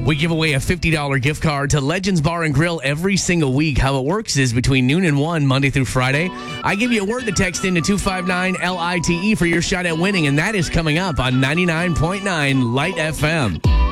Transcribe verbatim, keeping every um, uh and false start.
We give away a fifty dollars gift card to Legends Bar and Grill every single week. How it works is between noon and one, Monday through Friday, I give you a word to text into two five nine L I T E for your shot at winning, and that is coming up on ninety-nine point nine Light F M.